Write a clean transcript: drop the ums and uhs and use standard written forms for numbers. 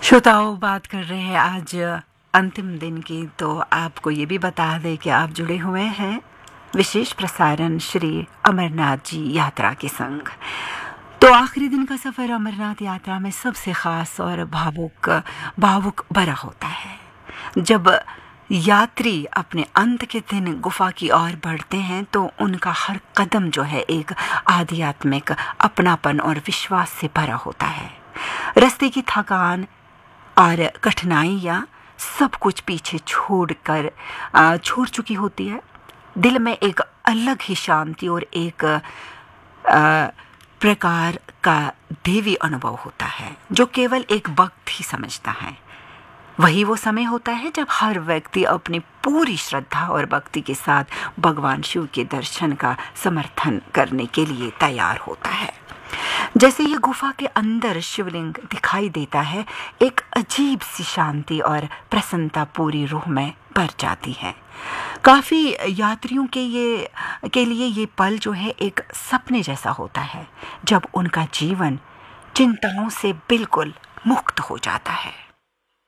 श्रोताओं, बात कर रहे हैं आज अंतिम दिन की। तो आपको ये भी बता दें कि आप जुड़े हुए हैं विशेष प्रसारण श्री अमरनाथ जी यात्रा के संग। तो आखिरी दिन का सफ़र अमरनाथ यात्रा में सबसे ख़ास और भावुक भरा होता है। जब यात्री अपने अंत के दिन गुफा की ओर बढ़ते हैं तो उनका हर कदम जो है एक आध्यात्मिक अपनापन और विश्वास से भरा होता है। रास्ते की थकान और कठिनाइयाँ सब कुछ पीछे छोड़ चुकी होती है। दिल में एक अलग ही शांति और एक प्रकार का देवी अनुभव होता है जो केवल एक वक्त ही समझता है। वही वो समय होता है जब हर व्यक्ति अपनी पूरी श्रद्धा और भक्ति के साथ भगवान शिव के दर्शन का समर्थन करने के लिए तैयार होता है। जैसे ये गुफा के अंदर शिवलिंग दिखाई देता है, एक अजीब सी शांति और प्रसन्नता पूरी रूह में भर जाती है। काफ़ी यात्रियों के लिए ये पल जो है एक सपने जैसा होता है, जब उनका जीवन चिंताओं से बिल्कुल मुक्त हो जाता है।